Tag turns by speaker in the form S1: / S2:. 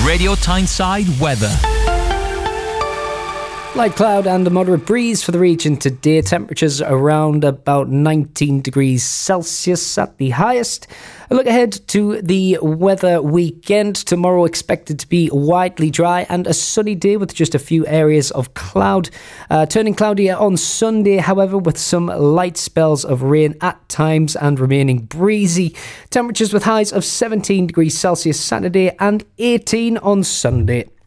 S1: Radio Tyneside weather.
S2: Light cloud and a moderate breeze for the region today. Temperatures around about 19 degrees Celsius at the highest. A look ahead to the weather weekend. Tomorrow expected to be widely dry and a sunny day with just a few areas of cloud. Turning cloudier on Sunday, however, with some light spells of rain at times and remaining breezy. Temperatures with highs of 17 degrees Celsius Saturday and 18 on Sunday.